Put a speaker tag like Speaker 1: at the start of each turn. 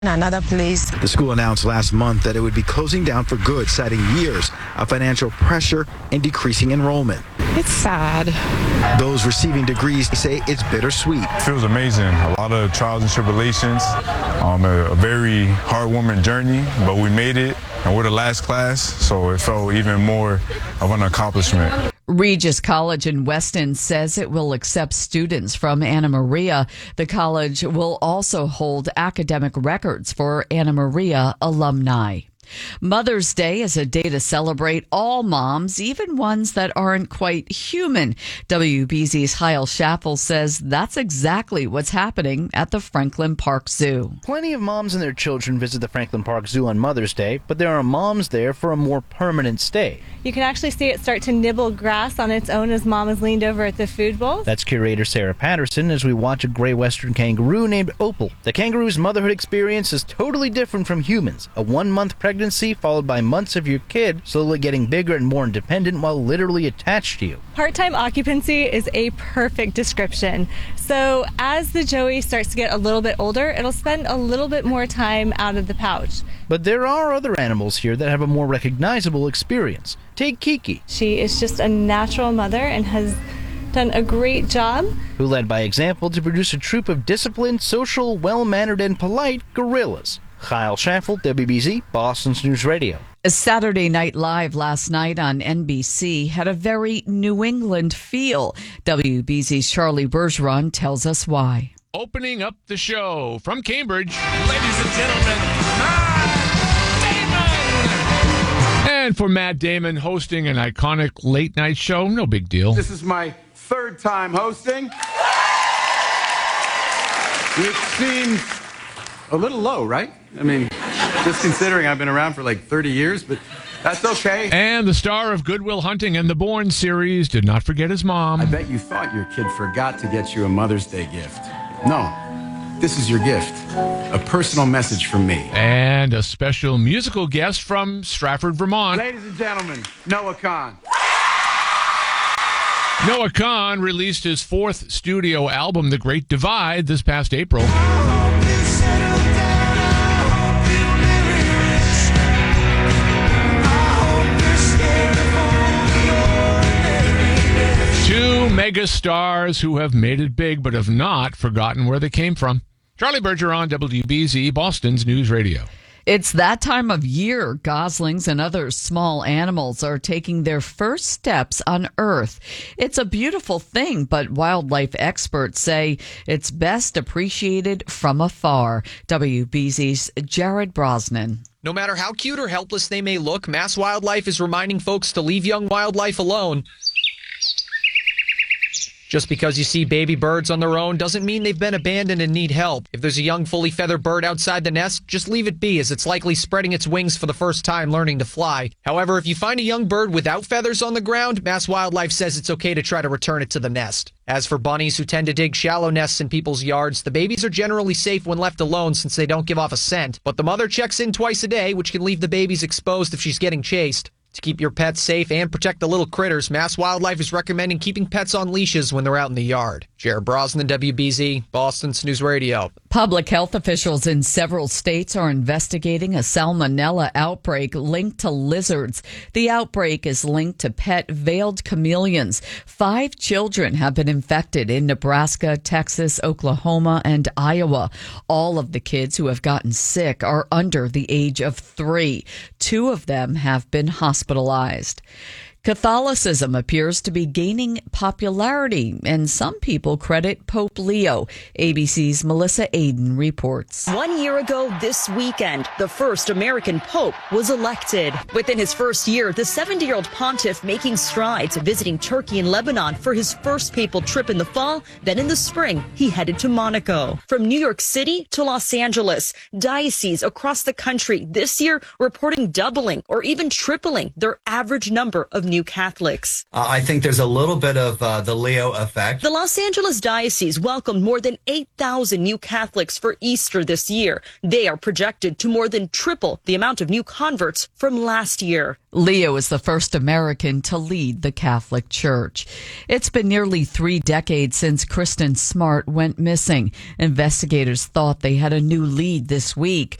Speaker 1: Another place.
Speaker 2: The school announced last month that it would be closing down for good, citing years of financial pressure and decreasing enrollment.
Speaker 1: It's sad.
Speaker 2: Those receiving degrees say it's bittersweet.
Speaker 3: It feels amazing. A lot of trials and tribulations, a very heartwarming journey, but we made it, and we're the last class, so it felt even more of an accomplishment.
Speaker 4: Regis College in Weston says it will accept students from Anna Maria. The college will also hold academic records for Anna Maria alumni. Mother's Day is a day to celebrate all moms, even ones that aren't quite human. WBZ's Kyle Schaffel says that's exactly what's happening at the Franklin Park Zoo.
Speaker 5: Plenty of moms and their children visit the Franklin Park Zoo on Mother's Day, but there are moms there for a more permanent stay.
Speaker 6: You can actually see it start to nibble grass on its own as Mom is leaned over at the food bowl.
Speaker 5: That's curator Sarah Patterson as we watch a gray western kangaroo named Opal. The kangaroo's motherhood experience is totally different from humans. A 1-month pregnancy followed by months of your kid slowly getting bigger and more independent while literally attached to you.
Speaker 6: Part-time occupancy is a perfect description. So as the Joey starts to get a little bit older, it'll spend a little bit more time out of the pouch.
Speaker 5: But there are other animals here that have a more recognizable experience. Take Kiki.
Speaker 6: She is just a natural mother and has done a great job.
Speaker 5: Who led by example to produce a troop of disciplined, social, well-mannered, and polite gorillas. Kyle Schaffel, WBZ, Boston's News Radio.
Speaker 4: Saturday Night Live last night on NBC had a very New England feel. WBZ's Charlie Bergeron tells us why.
Speaker 7: Opening up the show from Cambridge, ladies and gentlemen, Matt Damon! And for Matt Damon hosting an iconic late-night show, no big deal.
Speaker 8: This is my 3rd time hosting. It seems a little low, right? I mean, just considering I've been around for like 30 years, but that's okay.
Speaker 7: And the star of Good Will Hunting and the Bourne series did not forget his mom.
Speaker 8: I bet you thought your kid forgot to get you a Mother's Day gift. No, this is your gift. A personal message from me.
Speaker 7: And a special musical guest from Stratford, Vermont.
Speaker 8: Ladies and gentlemen, Noah Kahan.
Speaker 7: Noah Kahan released his 4th studio album, The Great Divide, this past April. Two mega stars who have made it big but have not forgotten where they came from. Charlie Bergeron, WBZ, Boston's News Radio.
Speaker 4: It's that time of year. Goslings and other small animals are taking their first steps on Earth. It's a beautiful thing, but wildlife experts say it's best appreciated from afar. WBZ's Jared Brosnan.
Speaker 9: No matter how cute or helpless they may look, Mass Wildlife is reminding folks to leave young wildlife alone. Just because you see baby birds on their own doesn't mean they've been abandoned and need help. If there's a young, fully feathered bird outside the nest, just leave it be, as it's likely spreading its wings for the first time learning to fly. However, if you find a young bird without feathers on the ground, Mass Wildlife says it's okay to try to return it to the nest. As for bunnies who tend to dig shallow nests in people's yards, the babies are generally safe when left alone since they don't give off a scent. But the mother checks in twice a day, which can leave the babies exposed if she's getting chased. To keep your pets safe and protect the little critters, Mass Wildlife is recommending keeping pets on leashes when they're out in the yard. Jared Brosnan, WBZ, Boston's News Radio.
Speaker 4: Public health officials in several states are investigating a salmonella outbreak linked to lizards. The outbreak is linked to pet veiled chameleons. 5 children have been infected in Nebraska, Texas, Oklahoma, and Iowa. All of the kids who have gotten sick are under the age of 3. 2 of them have been hospitalized. Catholicism appears to be gaining popularity, and some people credit Pope Leo. ABC's Melissa Aden reports.
Speaker 10: 1 year ago this weekend, the first American pope was elected. Within his first year, the 70-year-old pontiff making strides, visiting Turkey and Lebanon for his first papal trip in the fall. Then in the spring, he headed to Monaco. From New York City to Los Angeles, dioceses across the country this year reporting doubling or even tripling their average number of new Catholics.
Speaker 1: I think there's a little bit of the Leo effect.
Speaker 10: The Los Angeles Diocese welcomed more than 8,000 new Catholics for Easter this year. They are projected to more than triple the amount of new converts from last year.
Speaker 4: Leo is the first American to lead the Catholic Church. It's been nearly 3 decades since Kristen Smart went missing. Investigators thought they had a new lead this week.